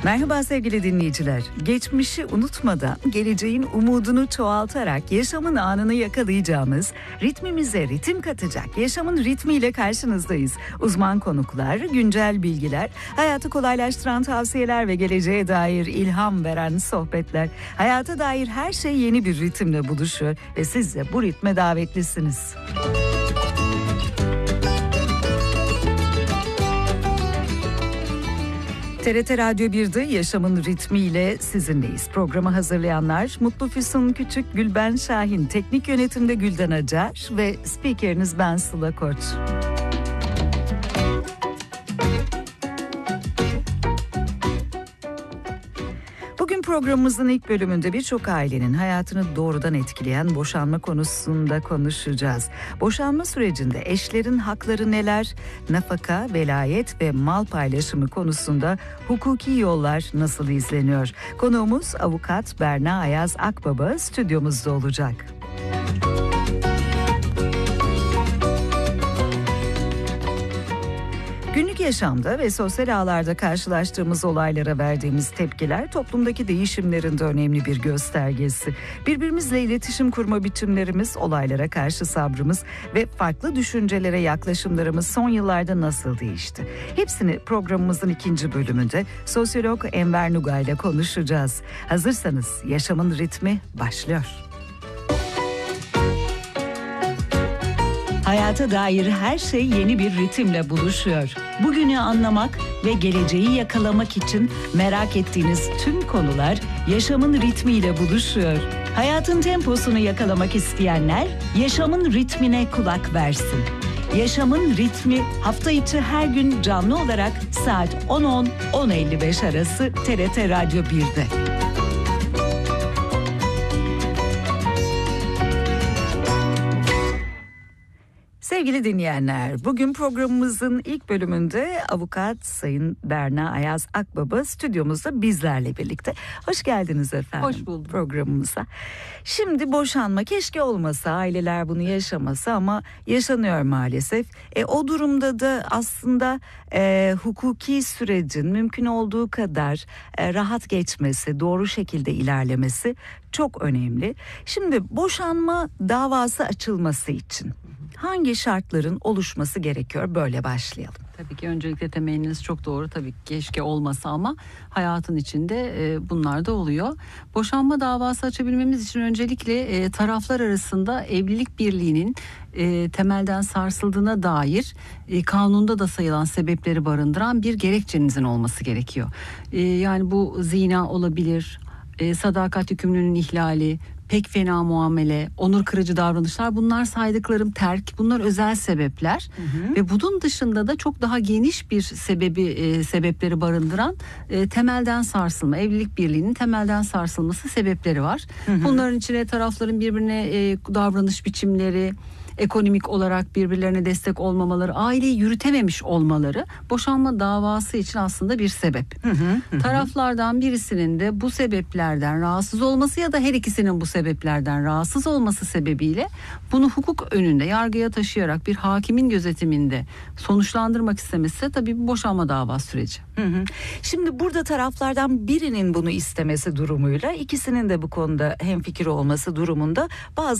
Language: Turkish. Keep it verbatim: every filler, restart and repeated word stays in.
Merhaba sevgili dinleyiciler. Geçmişi unutmadan, geleceğin umudunu çoğaltarak yaşamın anını yakalayacağımız, ritmimize ritim katacak yaşamın ritmiyle karşınızdayız. Uzman konuklar, güncel bilgiler, hayatı kolaylaştıran tavsiyeler ve geleceğe dair ilham veren sohbetler. Hayata dair her şey yeni bir ritimle buluşuyor ve siz de bu ritme davetlisiniz. T R T Radyo bir'de yaşamın ritmiyle sizinleyiz. Programı hazırlayanlar Mutlu Füsun Küçük, Gülben Şahin, teknik yönetimde Gülden Acar ve spikeriniz ben Sıla Koç. Bugün programımızın ilk bölümünde birçok ailenin hayatını doğrudan etkileyen boşanma konusunda konuşacağız. Boşanma sürecinde eşlerin hakları neler, nafaka, velayet ve mal paylaşımı konusunda hukuki yollar nasıl izleniyor? Konuğumuz avukat Berna Ayaz Akbaba stüdyomuzda olacak. Günlük yaşamda ve sosyal ağlarda karşılaştığımız olaylara verdiğimiz tepkiler toplumdaki değişimlerin de önemli bir göstergesi. Birbirimizle iletişim kurma biçimlerimiz, olaylara karşı sabrımız ve farklı düşüncelere yaklaşımlarımız son yıllarda nasıl değişti? Hepsini programımızın ikinci bölümünde sosyolog Enver Nugay ile konuşacağız. Hazırsanız yaşamın ritmi başlıyor. Hayata dair her şey yeni bir ritimle buluşuyor. Bugünü anlamak ve geleceği yakalamak için merak ettiğiniz tüm konular yaşamın ritmiyle buluşuyor. Hayatın temposunu yakalamak isteyenler yaşamın ritmine kulak versin. Yaşamın ritmi hafta içi her gün canlı olarak saat on on on elli beş arası T R T Radyo bir'de. Sevgili dinleyenler, bugün programımızın ilk bölümünde avukat Sayın Berna Ayaz Akbaba stüdyomuzda bizlerle birlikte. Hoş geldiniz efendim. Hoş bulduk. Programımıza. Şimdi boşanma keşke olmasa, aileler bunu yaşamasa ama yaşanıyor maalesef. E, o durumda da aslında e, hukuki sürecin mümkün olduğu kadar e, rahat geçmesi, doğru şekilde ilerlemesi çok önemli. Şimdi boşanma davası açılması için hangi şartların oluşması gerekiyor? Böyle başlayalım. Tabii ki öncelikle temenniniz çok doğru. Tabii ki keşke olmasa ama hayatın içinde e, bunlar da oluyor. Boşanma davası açabilmemiz için öncelikle e, taraflar arasında evlilik birliğinin e, temelden sarsıldığına dair e, kanunda da sayılan sebepleri barındıran bir gerekçenizin olması gerekiyor. E, yani bu zina olabilir, e, sadakat yükümlülüğünün ihlali, pek fena muamele, onur kırıcı davranışlar, bunlar saydıklarım terk, bunlar özel sebepler. Hı hı. Ve bunun dışında da çok daha geniş bir sebebi e, sebepleri barındıran e, temelden sarsılma, evlilik birliğinin temelden sarsılması sebepleri var. Hı hı. Bunların içine tarafların birbirine e, davranış biçimleri, ekonomik olarak birbirlerine destek olmamaları, aileyi yürütememiş olmaları boşanma davası için aslında bir sebep. Hı hı, hı. Taraflardan birisinin de bu sebeplerden rahatsız olması ya da her ikisinin bu sebeplerden rahatsız olması sebebiyle bunu hukuk önünde yargıya taşıyarak bir hakimin gözetiminde sonuçlandırmak istemesi de tabii bir boşanma davası süreci. Hı hı. Şimdi burada taraflardan birinin bunu istemesi durumuyla ikisinin de bu konuda hemfikir olması durumunda bazı